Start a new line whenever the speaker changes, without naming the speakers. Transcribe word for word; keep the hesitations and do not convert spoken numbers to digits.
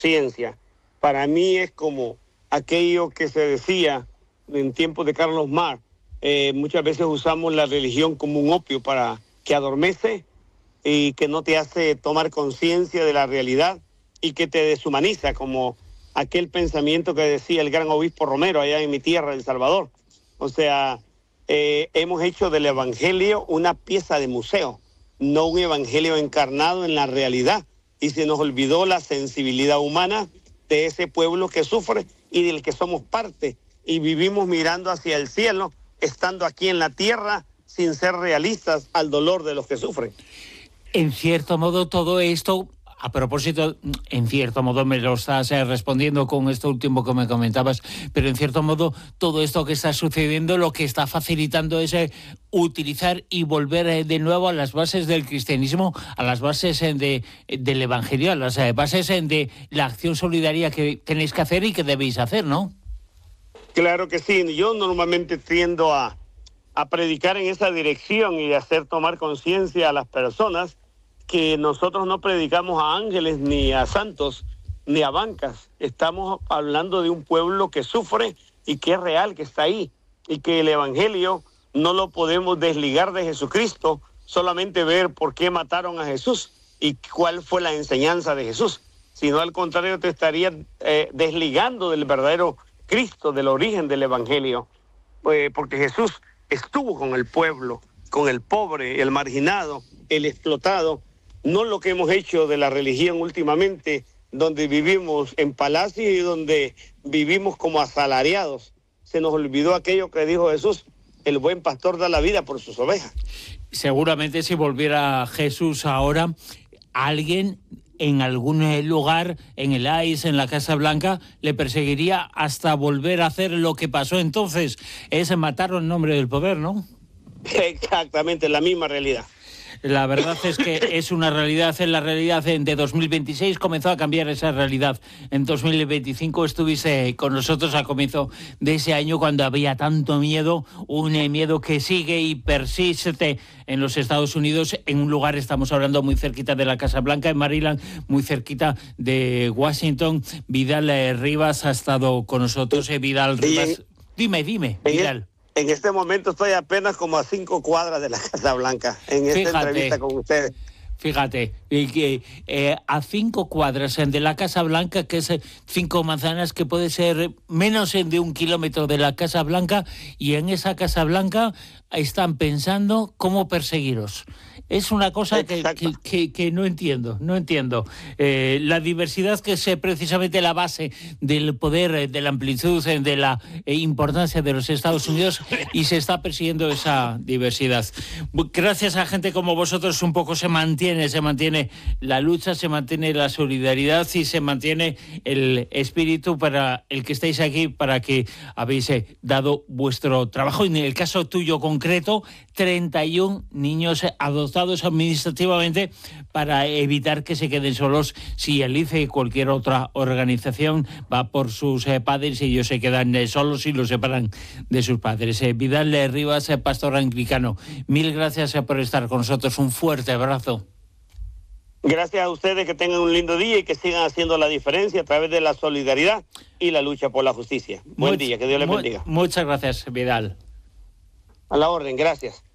conciencia. Para mí es como aquello que se decía en tiempos de Carlos Marx. Eh, muchas veces usamos la religión como un opio para que adormece y que no te hace tomar conciencia de la realidad y que te deshumaniza, como aquel pensamiento que decía el gran obispo Romero allá en mi tierra, El Salvador. O sea, eh, hemos hecho del evangelio una pieza de museo, no un evangelio encarnado en la realidad, y se nos olvidó la sensibilidad humana de ese pueblo que sufre y del que somos parte, y vivimos mirando hacia el cielo, estando aquí en la tierra, sin ser realistas al dolor de los que sufren.
En cierto modo, todo esto, a propósito, en cierto modo me lo estás eh, respondiendo con esto último que me comentabas, pero en cierto modo todo esto que está sucediendo lo que está facilitando es eh, utilizar y volver eh, de nuevo a las bases del cristianismo, a las bases eh, de, del evangelio, a las eh, bases eh, de la acción solidaria que tenéis que hacer y que debéis hacer, ¿no?
Claro que sí. Yo normalmente tiendo a, a predicar en esa dirección y hacer tomar conciencia a las personas que nosotros no predicamos a ángeles ni a santos ni a bancas. Estamos hablando de un pueblo que sufre y que es real, que está ahí, y que el evangelio no lo podemos desligar de Jesucristo, solamente ver por qué mataron a Jesús y cuál fue la enseñanza de Jesús, sino al contrario te estaría eh, desligando del verdadero Cristo, del origen del evangelio, eh, porque Jesús estuvo con el pueblo, con el pobre, el marginado, el explotado, no lo que hemos hecho de la religión últimamente, donde vivimos en palacios y donde vivimos como asalariados. Se nos olvidó aquello que dijo Jesús: el buen pastor da la vida por sus ovejas.
Seguramente si volviera Jesús ahora, alguien en algún lugar, en el A I S, en la Casa Blanca, le perseguiría hasta volver a hacer lo que pasó entonces, es matarlo en nombre del poder, ¿no?
Exactamente, la misma realidad.
La verdad es que es una realidad, en la realidad de dos mil veintiséis comenzó a cambiar esa realidad. En dos mil veinticinco estuviste con nosotros al comienzo de ese año cuando había tanto miedo, un miedo que sigue y persiste en los Estados Unidos, en un lugar, estamos hablando muy cerquita de la Casa Blanca, en Maryland, muy cerquita de Washington. Vidal Rivas ha estado con nosotros. Eh, Vidal Rivas, dime, dime, Vidal.
En este momento estoy apenas como a cinco cuadras de la Casa Blanca, en esta
Fíjate.
entrevista con ustedes.
Fíjate, que eh, a cinco cuadras de la Casa Blanca, que es cinco manzanas, que puede ser menos de un kilómetro de la Casa Blanca, y en esa Casa Blanca están pensando cómo perseguiros. Es una cosa que, que, que, que no entiendo, no entiendo. Eh, la diversidad, que es precisamente la base del poder, de la amplitud, de la importancia de los Estados Unidos, y se está persiguiendo esa diversidad. Gracias a gente como vosotros un poco se mantiene, se mantiene la lucha, se mantiene la solidaridad y se mantiene el espíritu para el que estáis aquí, para que habéis dado vuestro trabajo. En el caso tuyo concreto, treinta y un niños adoptados administrativamente para evitar que se queden solos si el I C E y cualquier otra organización va por sus eh, padres y ellos se quedan eh, solos y los separan de sus padres. Eh, Vidal Rivas, eh, pastor anglicano, mil gracias eh, por estar con nosotros. Un fuerte abrazo.
Gracias a ustedes, que tengan un lindo día y que sigan haciendo la diferencia a través de la solidaridad y la lucha por la justicia. Buen
Much,
día, que Dios les bendiga.
Muchas gracias, Vidal.
A la orden, gracias.